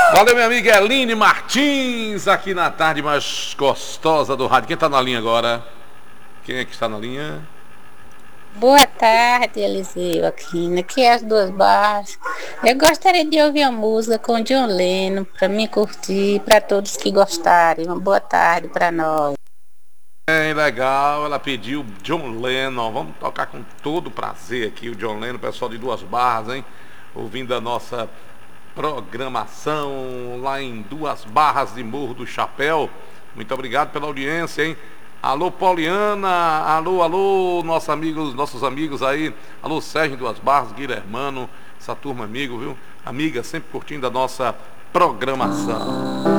Valeu, minha amiga Eline Martins, aqui na tarde mais gostosa do rádio. Quem está na linha agora? Quem é que está na linha? Boa tarde, Eliseu Aquino. Aqui é as duas barras. Eu gostaria de ouvir a música com John Lennon para mim curtir, para todos que gostarem. Uma boa tarde para nós. Bem legal, ela pediu John Lennon. Vamos tocar com todo prazer aqui o John Lennon, pessoal de Duas Barras, hein? Ouvindo a nossa programação lá em Duas Barras de Morro do Chapéu. Muito obrigado pela audiência, hein? Alô, Poliana, alô, nossos amigos aí. Alô, Sérgio em Duas Barras, Guilhermano, essa turma amiga, viu? Amiga, sempre curtindo a nossa programação.